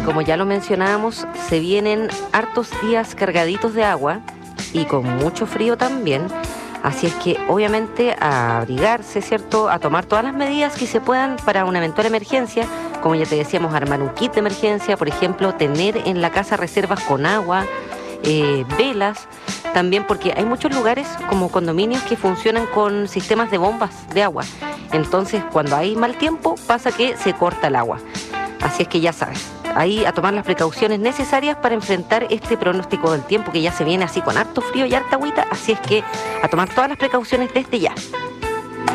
y como ya lo mencionábamos, se vienen hartos días cargaditos de agua y con mucho frío también. Así es que obviamente a abrigarse, ¿cierto? A tomar todas las medidas que se puedan para una eventual emergencia. Como ya te decíamos, armar un kit de emergencia, por ejemplo, tener en la casa reservas con agua, velas, también porque hay muchos lugares como condominios que funcionan con sistemas de bombas de agua. Entonces, cuando hay mal tiempo, pasa que se corta el agua. Así es que ya sabes, ahí a tomar las precauciones necesarias para enfrentar este pronóstico del tiempo que ya se viene así con harto frío y harta agüita. Así es que a tomar todas las precauciones desde ya.